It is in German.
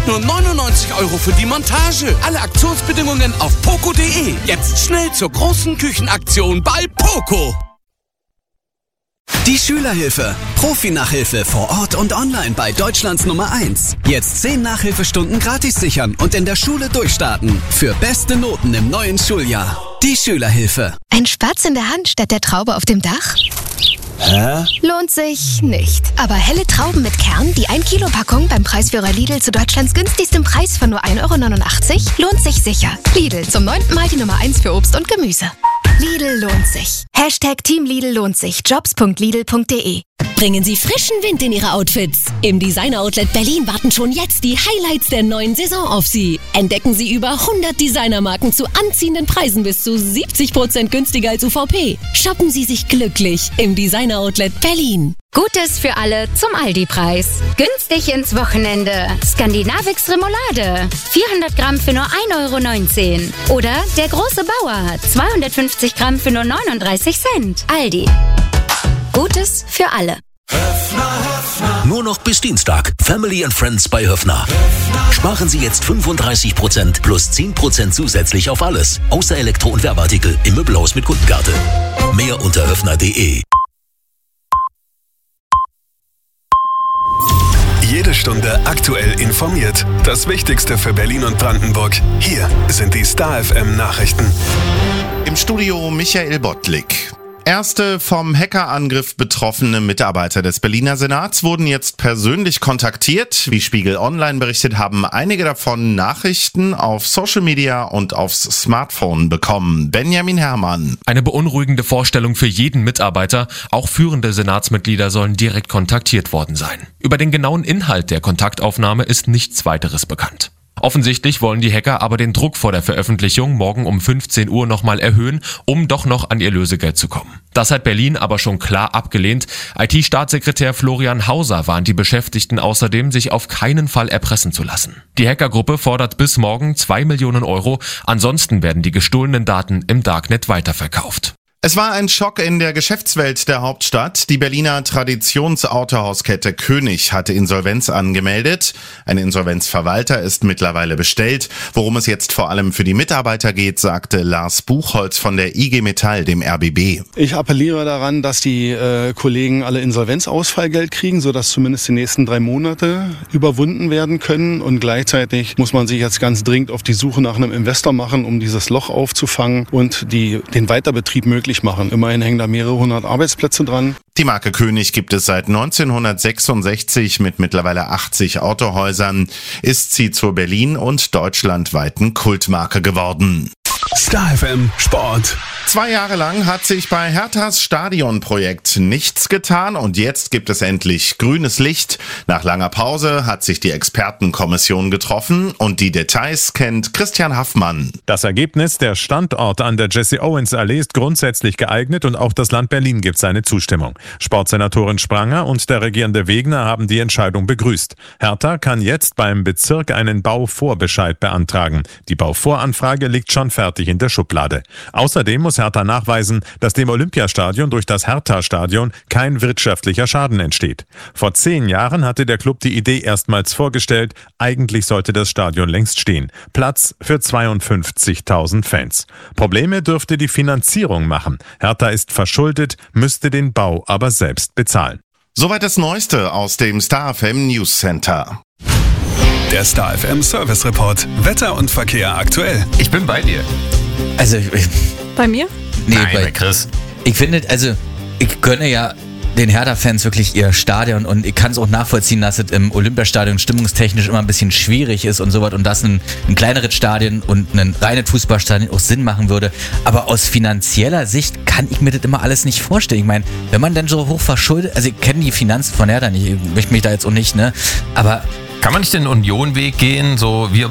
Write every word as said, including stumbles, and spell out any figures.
Jetzt nur neunundneunzig Euro für die Montage. Alle Aktionsbedingungen auf poco punkt de. Jetzt schnell zur großen Küchenaktion bei Poco. Die Schülerhilfe. Profi-Nachhilfe vor Ort und online bei Deutschlands Nummer eins. Jetzt zehn Nachhilfestunden gratis sichern und in der Schule durchstarten. Für beste Noten im neuen Schuljahr. Die Schülerhilfe. Ein Spatz in der Hand statt der Traube auf dem Dach? Hä? Lohnt sich nicht. Aber helle Trauben mit Kern, die ein Kilo Packung beim Preisführer Lidl zu Deutschlands günstigstem Preis von nur ein Euro neunundachtzig, lohnt sich sicher. Lidl, zum neunten Mal die Nummer eins für Obst und Gemüse. Lidl lohnt sich. Hashtag Team Lidl lohnt sich. jobs punkt lidl punkt de. Bringen Sie frischen Wind in Ihre Outfits. Im Designer-Outlet Berlin warten schon jetzt die Highlights der neuen Saison auf Sie. Entdecken Sie über hundert Designermarken zu anziehenden Preisen bis zu siebzig Prozent günstiger als U V P. Shoppen Sie sich glücklich im Designer-Outlet Berlin. Gutes für alle zum Aldi-Preis. Günstig ins Wochenende. Skandinavix Remoulade. vierhundert Gramm für nur ein Euro neunzehn. Oder der große Bauer. zweihundertfünfzig Gramm für nur neununddreißig Cent. Aldi. Gutes für alle. Nur noch bis Dienstag. Family and Friends bei Höffner. Sparen Sie jetzt fünfunddreißig Prozent plus zehn Prozent zusätzlich auf alles. Außer Elektro- und Werbeartikel im Möbelhaus mit Kundenkarte. Mehr unter höffner punkt de. Jede Stunde aktuell informiert. Das Wichtigste für Berlin und Brandenburg. Hier sind die Star F M Nachrichten. Im Studio Michael Bottlik. Erste vom Hackerangriff betroffene Mitarbeiter des Berliner Senats wurden jetzt persönlich kontaktiert. Wie Spiegel Online berichtet, haben einige davon Nachrichten auf Social Media und aufs Smartphone bekommen. Benjamin Herrmann. Eine beunruhigende Vorstellung für jeden Mitarbeiter. Auch führende Senatsmitglieder sollen direkt kontaktiert worden sein. Über den genauen Inhalt der Kontaktaufnahme ist nichts weiteres bekannt. Offensichtlich wollen die Hacker aber den Druck vor der Veröffentlichung morgen um fünfzehn Uhr nochmal erhöhen, um doch noch an ihr Lösegeld zu kommen. Das hat Berlin aber schon klar abgelehnt. I T-Staatssekretär Florian Hauser warnt die Beschäftigten außerdem, sich auf keinen Fall erpressen zu lassen. Die Hackergruppe fordert bis morgen zwei Millionen Euro, ansonsten werden die gestohlenen Daten im Darknet weiterverkauft. Es war ein Schock in der Geschäftswelt der Hauptstadt. Die Berliner Traditionsautohauskette König hatte Insolvenz angemeldet. Ein Insolvenzverwalter ist mittlerweile bestellt. Worum es jetzt vor allem für die Mitarbeiter geht, sagte Lars Buchholz von der I G Metall, dem R B B. Ich appelliere daran, dass die äh, Kollegen alle Insolvenzausfallgeld kriegen, sodass zumindest die nächsten drei Monate überwunden werden können. Und gleichzeitig muss man sich jetzt ganz dringend auf die Suche nach einem Investor machen, um dieses Loch aufzufangen und die, den Weiterbetrieb möglich machen. Immerhin hängen da mehrere hundert Arbeitsplätze dran. Die Marke König gibt es seit neunzehnhundertsechsundsechzig mit mittlerweile achtzig Autohäusern. Ist sie zur Berlin- und deutschlandweiten Kultmarke geworden. Star F M Sport. Zwei Jahre lang hat sich bei Herthas Stadionprojekt nichts getan und jetzt gibt es endlich grünes Licht. Nach langer Pause hat sich die Expertenkommission getroffen und die Details kennt Christian Haffmann. Das Ergebnis, der Standort an der Jesse-Owens-Allee ist grundsätzlich geeignet und auch das Land Berlin gibt seine Zustimmung. Sportsenatorin Spranger und der regierende Wegner haben die Entscheidung begrüßt. Hertha kann jetzt beim Bezirk einen Bauvorbescheid beantragen. Die Bauvoranfrage liegt schon fertig in der Schublade. Außerdem muss Hertha nachweisen, dass dem Olympiastadion durch das Hertha-Stadion kein wirtschaftlicher Schaden entsteht. Vor zehn Jahren hatte der Club die Idee erstmals vorgestellt, eigentlich sollte das Stadion längst stehen. Platz für zweiundfünfzigtausend Fans. Probleme dürfte die Finanzierung machen. Hertha ist verschuldet, müsste den Bau aber selbst bezahlen. Soweit das Neueste aus dem Star F M News Center. Der Star F M Service Report. Wetter und Verkehr aktuell. Ich bin bei dir. Also, bei mir? Nee, Nein, bei, bei Chris. Ich finde, also, ich gönne ja den Hertha-Fans wirklich ihr Stadion und ich kann es auch nachvollziehen, dass es im Olympiastadion stimmungstechnisch immer ein bisschen schwierig ist und so was und dass ein, ein kleineres Stadion und ein reines Fußballstadion auch Sinn machen würde. Aber aus finanzieller Sicht kann ich mir das immer alles nicht vorstellen. Ich meine, wenn man dann so hoch verschuldet, also ich kenne die Finanzen von Hertha nicht, ich möchte mich da jetzt auch nicht, ne, aber kann man nicht den Union-Weg gehen, so wir